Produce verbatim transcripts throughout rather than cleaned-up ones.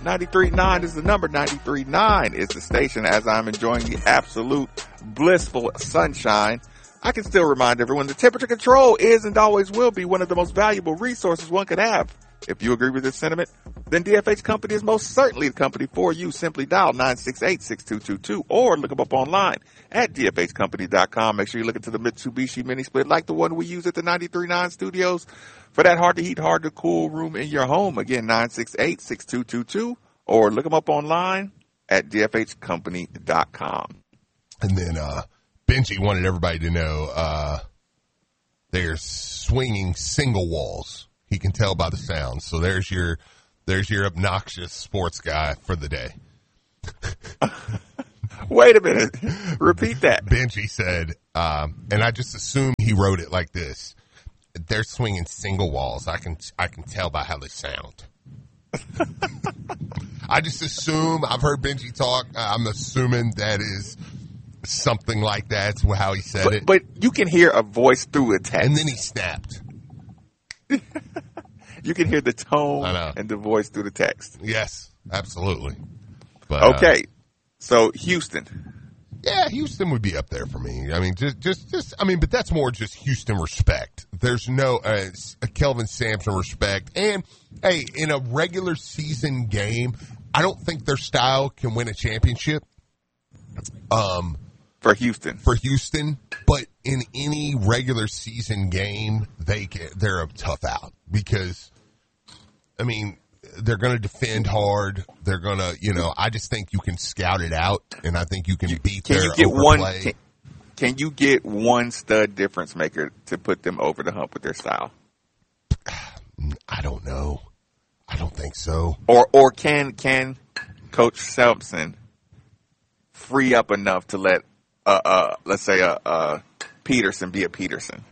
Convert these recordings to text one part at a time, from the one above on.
ninety-three point nine is the number. ninety-three point nine is the station. As I'm enjoying the absolute blissful sunshine, I can still remind everyone that temperature control is and always will be one of the most valuable resources one could have. If you agree with this sentiment, then D F H Company is most certainly the company for you. Simply dial nine six eight, six two two two or look them up online at d f h company dot com. Make sure you look into the Mitsubishi mini split like the one we use at the ninety-three point nine studios for that hard to heat, hard to cool room in your home. Again, nine six eight, six two two two or look them up online at d f h company dot com. And then uh, Benji wanted everybody to know uh, they're swinging single walls. He can tell by the sound. So there's your there's your obnoxious sports guy for the day. Wait a minute. Repeat that. Benji said, um, and I just assume he wrote it like this. They're swinging single walls. I can I can tell by how they sound. I just assume, I've heard Benji talk. I'm assuming that is something like that. That's how he said but, it. But you can hear a voice through a text. And then he snapped. You can hear the tone I know. and the voice through the text. Yes, absolutely. But, okay, uh, so Houston. Yeah, Houston would be up there for me. I mean, just, just, just. I mean, but that's more just Houston respect. There's no uh, Kelvin Sampson respect. And hey, in a regular season game, I don't think their style can win a championship. Um. For Houston. For Houston. But in any regular season game, they get, they're a tough out because, I mean, they're going to defend hard. They're going to, you know, I just think you can scout it out, and I think you can beat can their you get overplay. One, can, can you get one stud difference maker to put them over the hump with their style? I don't know. I don't think so. Or or can can Coach Sampson free up enough to let Uh, uh, let's say a uh, uh, Peterson be a Peterson.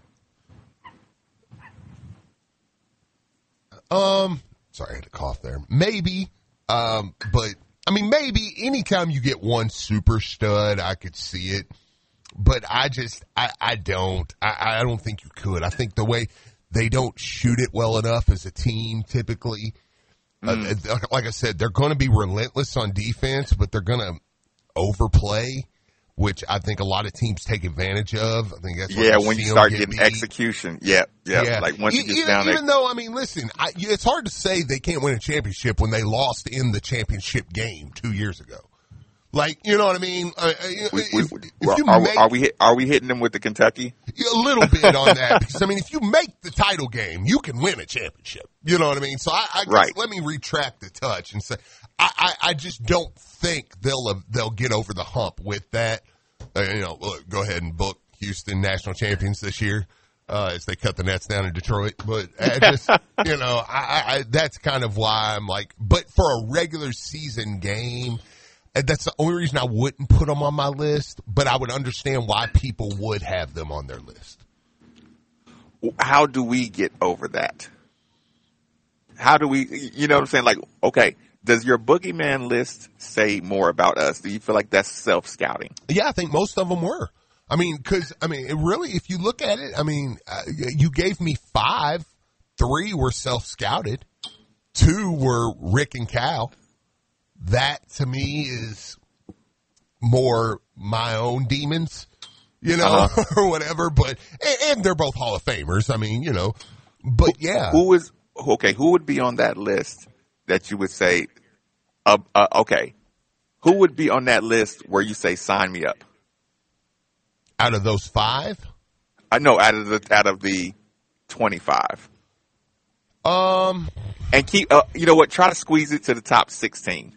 Um, sorry, I had to cough there. Maybe, um, but I mean, maybe anytime you get one super stud, I could see it. But I just, I, I don't, I, I don't think you could. I think the way they don't shoot it well enough as a team, typically, mm. uh, like I said, they're going to be relentless on defense, but they're going to overplay, which I think a lot of teams take advantage of. I think that's yeah. When you start get getting beat. execution, yeah, yeah, yeah. Like once you get even, down, even though I mean, listen, I, it's hard to say they can't win a championship when they lost in the championship game two years ago. Like, you know what I mean? Uh, if, we, we, if, if you are, make, are we are we hitting them with the Kentucky? A little bit on that because I mean, if you make the title game, you can win a championship. You know what I mean? So I, I guess right. let me retract the touch and say I, I, I just don't think they'll they'll get over the hump with that. Uh, you know, look, go ahead and book Houston national champions this year uh, as they cut the nets down in Detroit. But I just, you know, I, I, that's kind of why I'm like, but for a regular season game, that's the only reason I wouldn't put them on my list. But I would understand why people would have them on their list. How do we get over that? How do we, you know what I'm saying? Like, okay. Does your boogeyman list say more about us? Do you feel like that's self-scouting? Yeah, I think most of them were. I mean, because, I mean, it really, if you look at it, I mean, uh, you gave me five. Three were self-scouted. Two were Rick and Cal. That, to me, is more my own demons, you know, uh-huh. or whatever. But, and, and they're both Hall of Famers. I mean, you know, but who, yeah. Who is, okay, who would be on that list that you would say, uh, uh, okay, who would be on that list where you say, sign me up? Out of those five? I uh, know, out of the, out of the twenty-five. Um, and keep, uh, you know what, try to squeeze it to the top sixteen.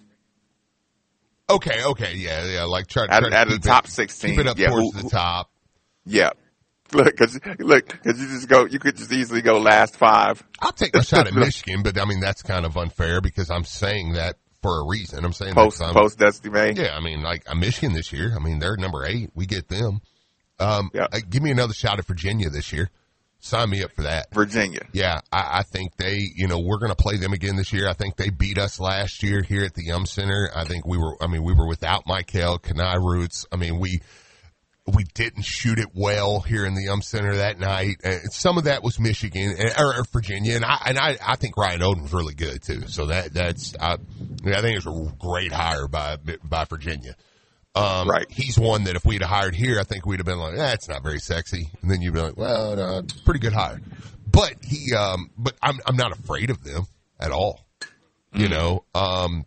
Okay, okay, yeah, yeah, like try, try out, to out of the top it, sixteen. Keep it up yeah, towards who, the top. Yeah. Look, cause, look, cause you just go, you could just easily go last five. I'll take a shot at Michigan, but I mean, that's kind of unfair because I'm saying that for a reason. I'm saying post, that post Dusty May. Yeah, I mean, like uh, Michigan this year. I mean, they're number eight. We get them. Um, yeah. uh, give me another shot at Virginia this year. Sign me up for that. Virginia. Yeah, I, I think they, you know, we're going to play them again this year. I think they beat us last year here at the Yum Center. I think we were, I mean, we were without Michael, Kanai Roots. I mean, we, We didn't shoot it well here in the Yum Center that night. And some of that was Michigan or, or Virginia, and I and I, I think Ryan Oden was really good too. So that that's I, I think it was a great hire by by Virginia. Um, right. He's one that if we'd have hired here, I think we'd have been like, that's eh, not very sexy. And then you'd be like, well, no, it's a pretty good hire. But he, um, but I'm I'm not afraid of them at all. Mm-hmm. You know, um,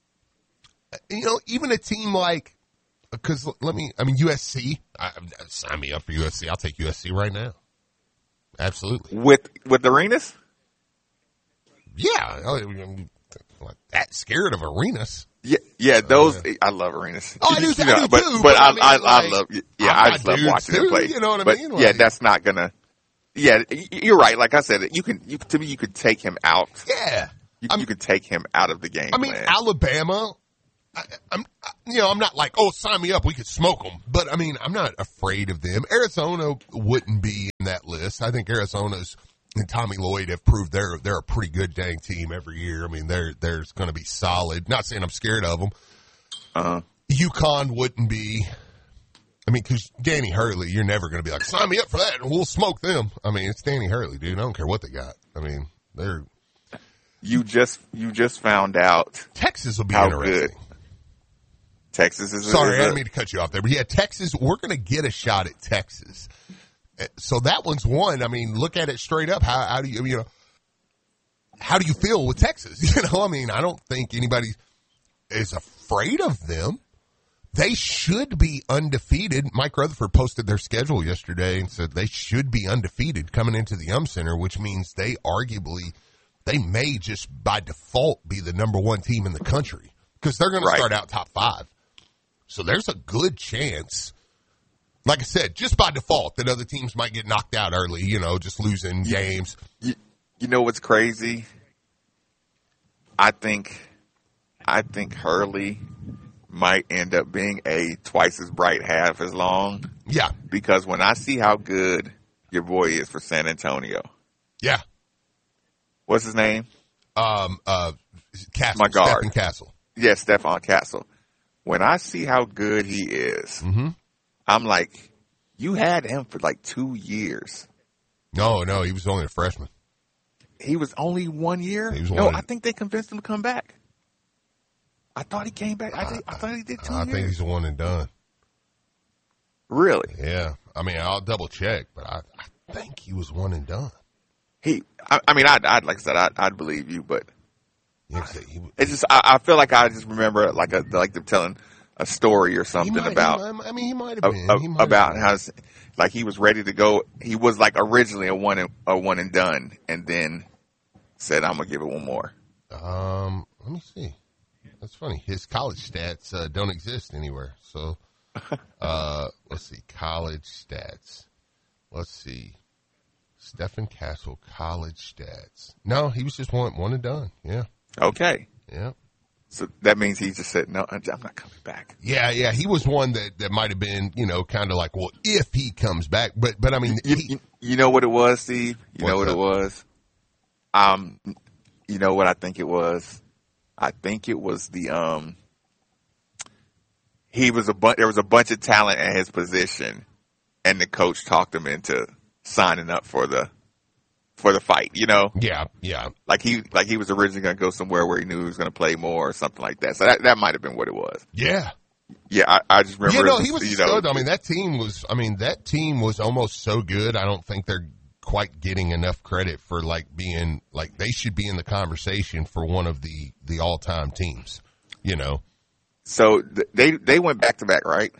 you know, even a team like. Because let me, I mean, U S C, I, sign me up for U S C. I'll take U S C right now. Absolutely. With with Arenas? Yeah. I'm not that scared of Arenas. Yeah, yeah, those, uh, I love Arenas. Oh, I do, you know, I do but, too. But, but I, I, mean, I, like, I love, yeah, I just love watching too, them play. You know what I but, mean? Like, yeah, that's not gonna, yeah, you're right. Like I said, you can, you, to me, you could take him out. Yeah. You, you could take him out of the game. I mean, plan. Alabama, I, I'm, you know, I'm not like, oh, sign me up, we could smoke them. But I mean, I'm not afraid of them. Arizona wouldn't be in that list. I think Arizona's and Tommy Lloyd have proved they're they're a pretty good dang team every year. I mean, they're they're going to be solid. Not saying I'm scared of them. Uh-huh. UConn wouldn't be. I mean, because Danny Hurley, you're never going to be like, sign me up for that, and we'll smoke them. I mean, it's Danny Hurley, dude. I don't care what they got. I mean, they're. You just you just found out Texas will be how interesting. Good. Texas is. Sorry, is I didn't mean to cut you off there, but yeah, Texas. We're going to get a shot at Texas. So that one's one. I mean, look at it straight up. How, how do you, you know, how do you feel with Texas? You know, I mean, I don't think anybody is afraid of them. They should be undefeated. Mike Rutherford posted their schedule yesterday and said they should be undefeated coming into the Yum Center, which means they arguably, they may just by default be the number one team in the country because they're going right. to start out top five. So there's a good chance. Like I said, just by default, that other teams might get knocked out early, you know, just losing you, games. You, you know what's crazy? I think, I think Hurley might end up being a twice as bright, half as long. Yeah. Because when I see how good your boy is for San Antonio. Yeah. What's his name? Um, uh, Castle. My guard. Stephen Castle. Yeah, Stephon Castle. When I see how good he is. Mm-hmm. I'm like, you had him for like two years. No, no, he was only a freshman. He was only one year? He was no, one I think they convinced him to come back. I thought he came back. I, think, I thought he did two I years. I think he's the one and done. Really? Yeah. I mean, I'll double check, but I, I think he was one and done. He, I, I mean, I'd, I'd, like I said, I'd, I'd believe you, but yeah, he, it's just, I, I feel like I just remember like a, like them telling a story or something might, about. Might, I mean, he might have been A, a, he might about have how, like, he was ready to go. He was like originally a one and a one and done, and then said, "I'm gonna give it one more." Um, let me see. That's funny. His college stats uh, don't exist anywhere. So, uh, let's see. College stats. Let's see. Stephen Castle college stats. No, he was just one one and done. Yeah. Okay. Yeah. So that means he just said, no, I'm not coming back. Yeah, yeah. He was one that, that might have been, you know, kind of like, well, if he comes back. But, but I mean. You, he, you, you know what it was, Steve? You know what up? it was? Um, you know what I think it was? I think it was the, um, he was a bu- there was a bunch of talent at his position, and the coach talked him into signing up for the, for the fight, you know? Yeah, yeah. Like he, like he was originally going to go somewhere where he knew he was going to play more or something like that. So that, that might have been what it was. Yeah. Yeah, I, I just remember. You know, was, he was you good. know, I mean, that team was, I mean, that team was almost so good. I don't think they're quite getting enough credit for like being, like they should be in the conversation for one of the, the all-time teams, you know? So th- they, they went back to back, right?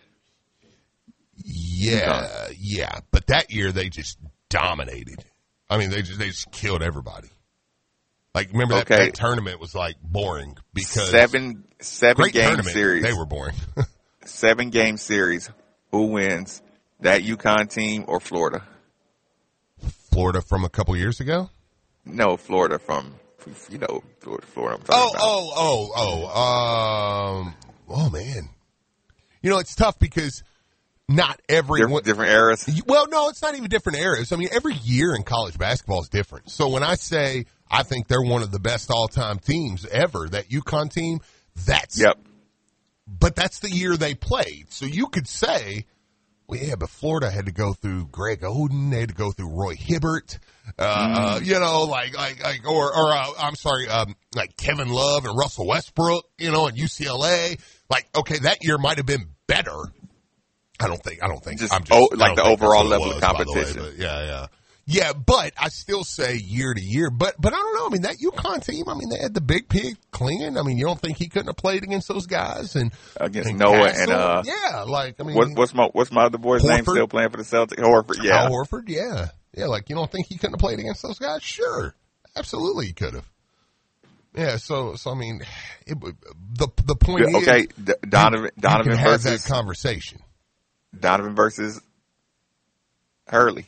Yeah, yeah. But that year they just dominated. I mean, they just they just killed everybody. Like, remember that, okay. that tournament was like boring because seven seven great game tournament, series. They were boring. Seven game series. Who wins? That UConn team or Florida? Florida from a couple years ago? No, Florida from you know Florida. Florida I'm Oh, talking about. oh, oh, oh, um, oh man. You know, it's tough because not every different, different eras. Well, no, it's not even different eras. I mean, every year in college basketball is different. So when I say I think they're one of the best all-time teams ever, that UConn team, that's yep. But that's the year they played. So you could say well, yeah, but Florida had to go through Greg Oden. They had to go through Roy Hibbert. Uh, mm. you know, like, like, like, or, or, uh, I'm sorry, um, like Kevin Love and Russell Westbrook, you know, and U C L A. Like, okay, that year might have been better. I don't think, I don't think. Just, I'm just oh, like the overall level was, of competition. Way, yeah, yeah. Yeah, but I still say year to year. But but I don't know. I mean, that UConn team, I mean, they had the big pig clinging. I mean, you don't think he couldn't have played against those guys? And Against and Noah Castle? and, uh, yeah, like, I mean. What, what's my, what's my other boy's Horford? name still playing for the Celtics? Horford, yeah. Al Horford, yeah. Yeah, like, you don't think he couldn't have played against those guys? Sure. Absolutely he could have. Yeah, so, so I mean, it, the the point yeah, is. Okay, D- Donovan, you, Donovan you can versus. have that conversation. Donovan versus Hurley.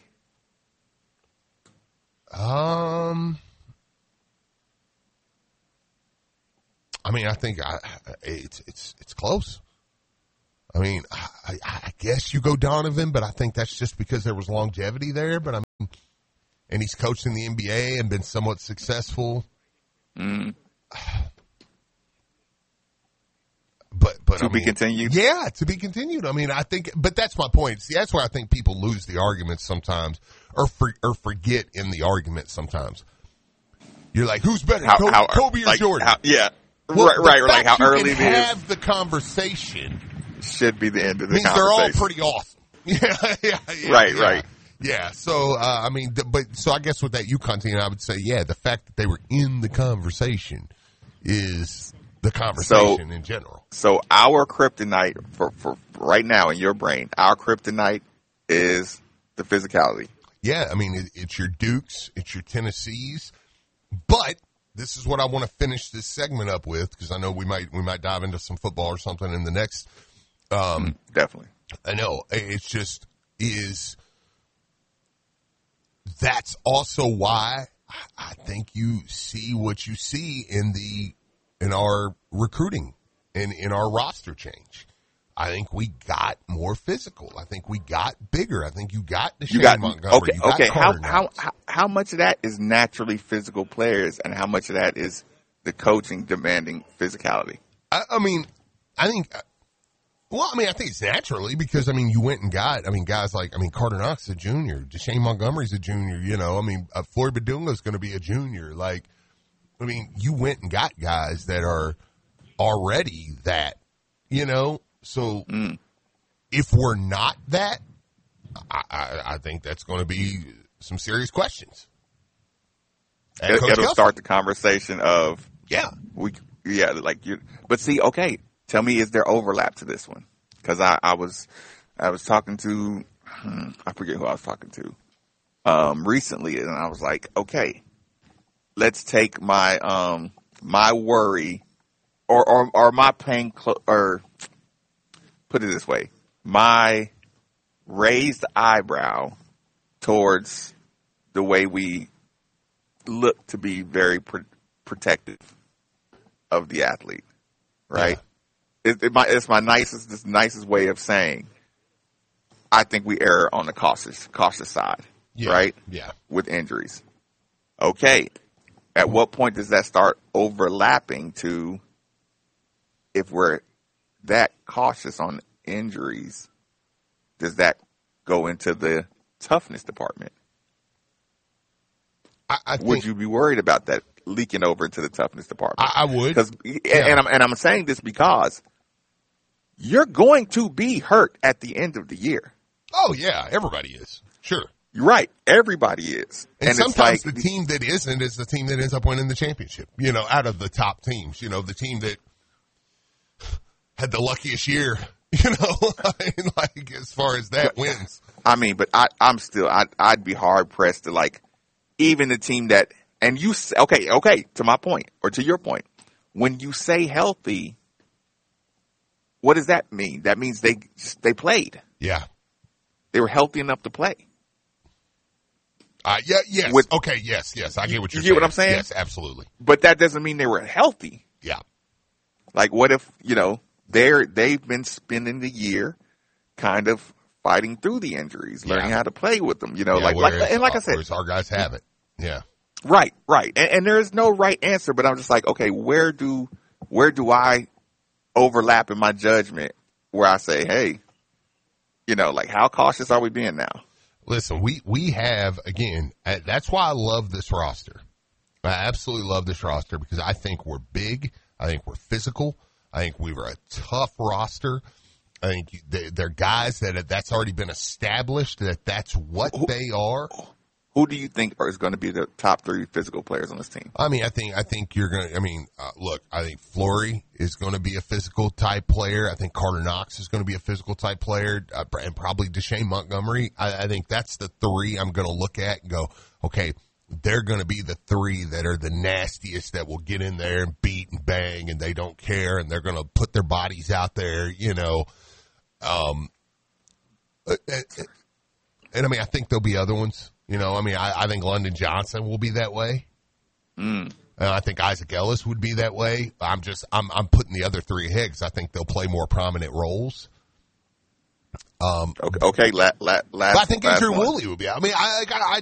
Um, I mean, I think I, it's it's it's close. I mean, I, I guess you go Donovan, but I think that's just because there was longevity there. But I mean, and he's coached in the N B A and been somewhat successful. Mm. But but to I be mean, continued. Yeah, to be continued. I mean, I think, but that's my point. See, that's where I think people lose the argument sometimes, or for, or forget in the argument sometimes. You're like, who's better, how, Kobe, how, Kobe or like, Jordan? How, yeah, well, right, right. Like how you early can it is. Have the conversation Should be the end of the means conversation. they're all pretty awesome. yeah, yeah, yeah, right, yeah. right. Yeah. So, uh, I mean, but so I guess with that UConn team, I would say, yeah, the fact that they were in the conversation is the conversation so, in general. So our kryptonite for, for right now in your brain, our kryptonite is the physicality. Yeah, I mean, it, it's your Dukes, it's your Tennessees, but this is what I want to finish this segment up with, because I know we might we might dive into some football or something in the next. Um, Definitely. I know. It's just is that's also why I think you see what you see in the in our recruiting and in our roster change. I think we got more physical. I think we got bigger. I think you got the you got Montgomery. okay. You got okay. How, Carter how how how much of that is naturally physical players, and how much of that is the coaching demanding physicality? I, I mean, I think. Well, I mean, I think it's naturally because I mean, you went and got. I mean, guys like I mean, Carter Knox is a junior. Deshane Montgomery's a junior. You know, I mean, uh, Floyd Badunga's going to be a junior. Like, I mean, you went and got guys that are already that. You know. So mm. if we're not that, I, I, I think that's going to be some serious questions. It, it'll Kelsey. Start the conversation of yeah, we yeah like you. But see, okay, tell me, is there overlap to this one? Because I, I was I was talking to hmm, I forget who I was talking to um, recently, and I was like, okay, let's take my um my worry or or, or my pain clo- or. Put it this way, my raised eyebrow towards the way we look to be very pr- protective of the athlete, right? Yeah. It, it my, it's my nicest, this nicest way of saying I think we err on the cautious, cautious side, yeah. right? Yeah. With injuries. Okay. At what point does that start overlapping to if we're that cautious on injuries, does that go into the toughness department? I, I think, would you be worried about that leaking over into the toughness department? I, I would. Because, yeah. and I'm and I'm saying this because you're going to be hurt at the end of the year. Oh yeah, everybody is. Sure. You're right. Everybody is. And, and sometimes like, the team that isn't is the team that ends up winning the championship. You know, out of the top teams, you know, the team that had the luckiest year, you know, I mean, like as far as that wins. I mean, but I, I'm still, I, I'd be hard pressed to like, even the team that, and you say, okay, okay, to my point or to your point, when you say healthy, what does that mean? That means they, they played. Yeah. They were healthy enough to play. Uh, yeah, yes. With, okay, yes, yes. I get what you're you saying. You get what I'm saying? Yes, absolutely. But that doesn't mean they were healthy. Yeah. Like, what if, you know, they're, they've been spending the year kind of fighting through the injuries, learning yeah. how to play with them, you know, yeah, like, whereas, like, and like uh, I said, whereas our guys have it. Yeah. Right, right. And, and there is no right answer, but I'm just like, okay, where do, where do I overlap in my judgment where I say, hey, You know, like how cautious are we being now? Listen, we, we have, again, uh, that's why I love this roster. I absolutely love this roster because I think we're big. I think we're physical. I think we were a tough roster. I think they, they're guys that that's already been established that that's what who, they are. Who do you think is going to be the top three physical players on this team? I mean, I think I think you're going to. I mean, uh, look, I think Flory is going to be a physical type player. I think Carter Knox is going to be a physical type player, uh, and probably Deshane Montgomery. I, I think that's the three I'm going to look at and go, okay, they're going to be the three that are the nastiest that will get in there and beat and bang, and they don't care, and they're going to put their bodies out there, you know. Um, and, and I mean, I think there'll be other ones. You know, I mean, I, I think London Johnson will be that way. Mm. And I think Isaac Ellis would be that way. I'm just, I'm, I'm putting the other three ahead because I think they'll play more prominent roles. Um, okay, okay la, la, last. I think last Andrew one. Woolley would be. I mean, I, I got, I